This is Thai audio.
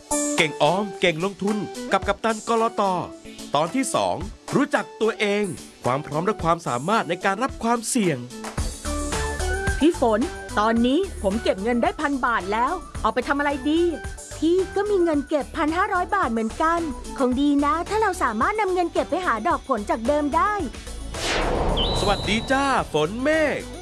เก่งออมเก่งลงทุนกับกัปตันกลต.ตอนที่ 2รู้จักตัวเองความพร้อมและความสามารถในการรับความเสี่ยงพี่ฝนตอนนี้ผมเก็บเงินได้1,000 บาทแล้วเอาไปทำอะไรดีพี่ก็มีเงินเก็บ1,500 บาทเหมือนกันคงดีนะถ้าเราสามารถนำเงินเก็บไปหาดอกผลจากเดิมได้สวัสดีจ้าฝนเมฆ